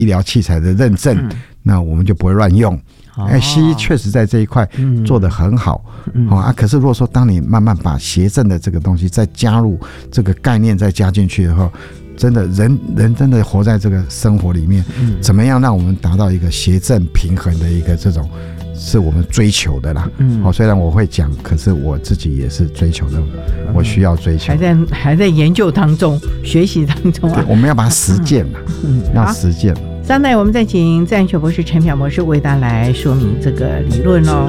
医疗器材的认证，那我们就不会乱用。西医确实在这一块做得很好，可是如果说当你慢慢把协正的这个东西再加入这个概念再加进去的话，真的人真的活在这个生活里面，怎么样让我们达到一个协正平衡的一个这种，是我们追求的啦。虽然我会讲，可是我自己也是追求的，我需要追求， 还在研究当中，学习当中啊。 我们要把它实践嘛，要实践。 稍待，我们再请自然学博士陈朴博士为大家来说明这个理论哦。